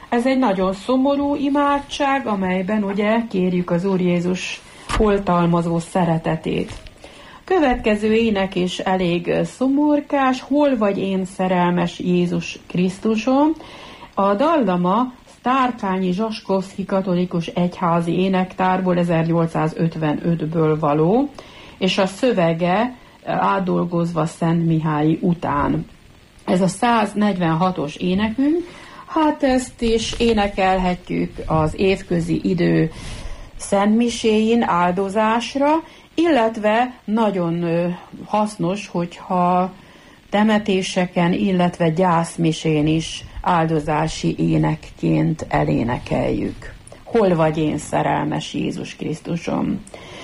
Ez egy nagyon szomorú imádság, amelyben ugye kérjük az Úr Jézus oltalmazó szeretetét. Következő ének is elég szomorkás, hol vagy én szerelmes Jézus Krisztusom. A dallama Sztárkányi Zsaskovszki katolikus egyházi énektárból 1855-ből való, és a szövege átdolgozva Szent Mihályi után. Ez a 146-os énekünk, hát ezt is énekelhetjük az évközi idő szentmiséin áldozásra, illetve nagyon hasznos, hogyha temetéseken, illetve gyászmisén is áldozási énekként elénekeljük. Hol vagy én szerelmes Jézus Krisztusom?